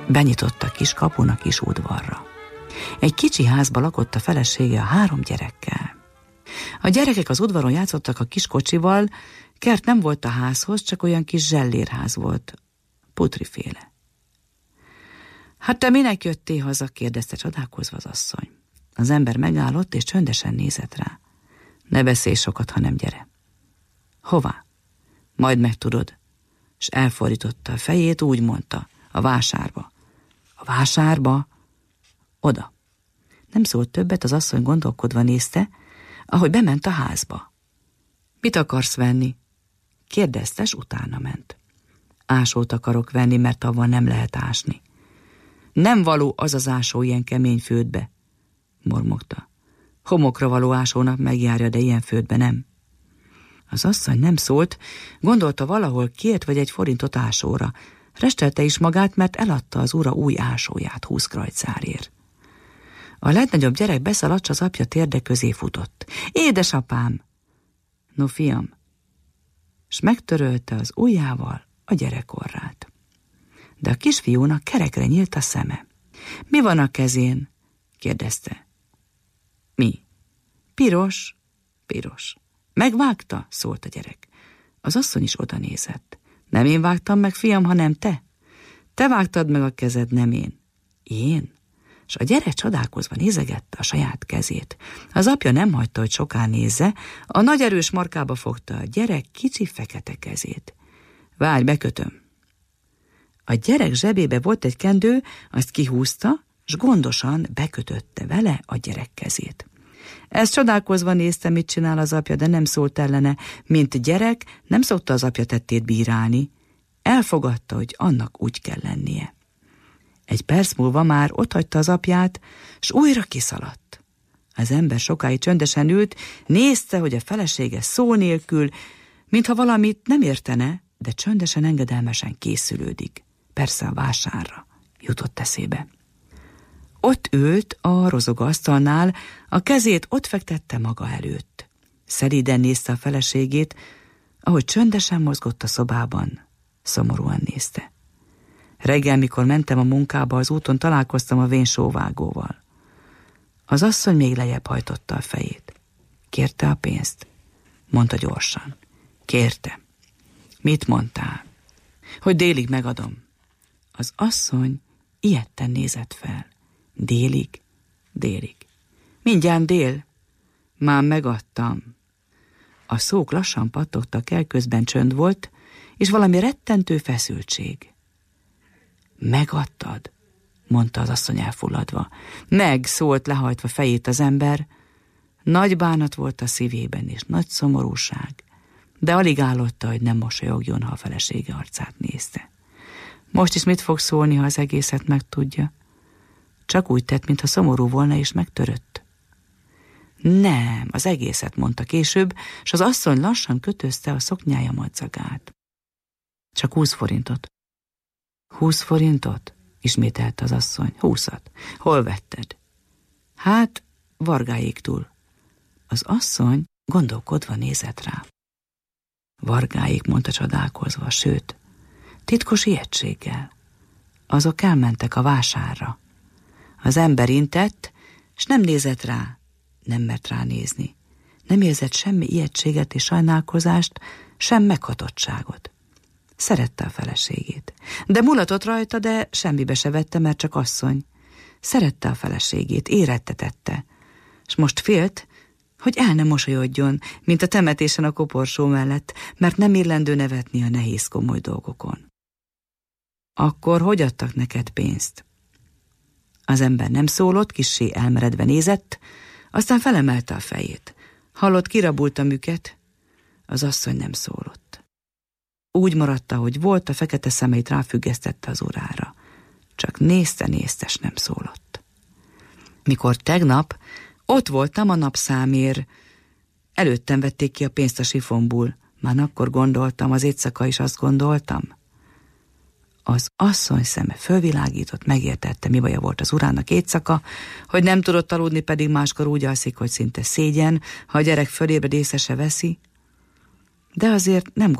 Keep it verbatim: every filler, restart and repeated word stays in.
Benyitott a kis kapun a kis udvarra. Egy kicsi házba lakott a felesége a három gyerekkel. A gyerekek az udvaron játszottak a kis kocsival, kert nem volt a házhoz, csak olyan kis zsellérház volt, putriféle. Hát te minek jöttél haza? Kérdezte csodálkozva az asszony. Az ember megállott és csöndesen nézett rá. Ne beszélj sokat, hanem gyere. Hová? Majd megtudod. És elfordította a fejét, úgy mondta, a vásárba. A vásárba? Oda. Nem szólt többet, az asszony gondolkodva nézte, ahogy bement a házba. Mit akarsz venni? Kérdezte, s utána ment. Ásót akarok venni, mert avval nem lehet ásni. Nem való az az ásó ilyen kemény földbe, mormogta. Homokra való ásónak megjárja, de ilyen földbe nem. Az asszony nem szólt, gondolta valahol kért vagy egy forintot ásóra. Restelte is magát, mert eladta az ura új ásóját húsz krajcárért. A legnagyobb gyerek beszaladt, az apja térde közé futott. Édesapám! No, fiam! S megtörölte az ujjával a gyerek orrát. De a kisfiúnak kerekre nyílt a szeme. Mi van a kezén? Kérdezte. Mi? Piros, piros. Megvágta? Szólt a gyerek. Az asszony is oda nézett. Nem én vágtam meg, fiam, hanem te. Te vágtad meg a kezed, nem én. Én? És a gyerek csodálkozva nézegette a saját kezét. Az apja nem hagyta, hogy soká nézze, a nagy erős markába fogta a gyerek kicsi fekete kezét. Várj, bekötöm. A gyerek zsebébe volt egy kendő, azt kihúzta, s gondosan bekötötte vele a gyerek kezét. Ezt csodálkozva nézte, mit csinál az apja, de nem szólt ellene, mint gyerek, nem szokta az apja tettét bírálni. Elfogadta, hogy annak úgy kell lennie. Egy perc múlva már otthagyta az apját, s újra kiszaladt. Az ember sokáig csöndesen ült, nézte, hogy a felesége szó nélkül, mintha valamit nem értene, de csöndesen, engedelmesen készülődik. Persze a vásárra, jutott eszébe. Ott ült a rozogasztalnál, a kezét ott fektette maga előtt. Szelíden nézte a feleségét, ahogy csöndesen mozgott a szobában, szomorúan nézte. Reggel, mikor mentem a munkába, az úton találkoztam a vén sóvágóval. Az asszony még lejjebb hajtotta a fejét. Kérte a pénzt? Mondta gyorsan. Kérte. Mit mondtál? Hogy délig megadom. Az asszony ijedten nézett fel. Délig? Délig. Mindjárt dél. Már megadtam. A szók lassan pattogtak el, közben csönd volt, és valami rettentő feszültség. Megadtad? Mondta az asszony elfulladva. Meg, szólt lehajtva fejét az ember. Nagy bánat volt a szívében, és nagy szomorúság, de alig állotta, hogy nem mosolyogjon, ha a felesége arcát nézte. Most is mit fog szólni, ha az egészet megtudja? Csak úgy tett, mintha szomorú volna, és megtörött. Nem, az egészet, mondta később, s az asszony lassan kötözte a szoknyája madzagát. Csak húsz forintot. Húsz forintot? Ismételte az asszony. Húszat. Hol vetted? Hát, Vargáéktól. Az asszony gondolkodva nézett rá. Vargáék, mondta csodálkozva, sőt, titkos ijegységgel. Azok elmentek a vásárra. Az ember intett, s nem nézett rá, nem mert ránézni. Nem érzett semmi ijegységet és sajnálkozást, sem meghatottságot. Szerette a feleségét. De mulatott rajta, de semmibe se vette, mert csak asszony. Szerette a feleségét, érettetette, s most félt, hogy el nem mosolyodjon, mint a temetésen a koporsó mellett, mert nem illendő nevetni a nehéz komoly dolgokon. Akkor hogy adtak neked pénzt? Az ember nem szólott, kissé elmeredve nézett, aztán felemelte a fejét. Hallott, kirabult a műket, az asszony nem szólott. Úgy maradt, ahogy volt, a fekete szemeit ráfüggesztette az órára. Csak nézte-nézte, s nem szólott. Mikor tegnap ott voltam a napszámért, előttem vették ki a pénzt a sifonból. Már akkor gondoltam, az éjszaka is azt gondoltam. Az asszony szeme fölvilágított, megértette, mi baja volt az urának éjszaka, hogy nem tudott aludni, pedig máskor úgy alszik, hogy szinte szégyen, ha a gyerek fölébred, észre se veszi. De azért nem